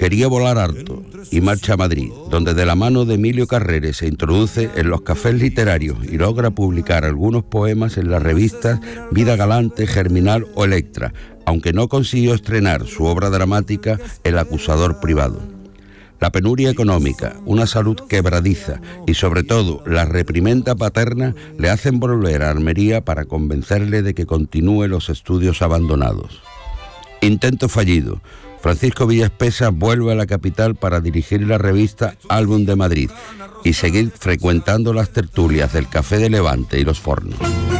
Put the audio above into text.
Quería volar alto y marcha a Madrid, donde de la mano de Emilio Carrere se introduce en los cafés literarios y logra publicar algunos poemas en las revistas Vida Galante, Germinal o Electra, aunque no consiguió estrenar su obra dramática El acusador privado. La penuria económica, una salud quebradiza y sobre todo la reprimenda paterna le hacen volver a Almería para convencerle de que continúe los estudios abandonados. Intento fallido. Francisco Villaspesa vuelve a la capital para dirigir la revista Álbum de Madrid y seguir frecuentando las tertulias del Café de Levante y los Fornos.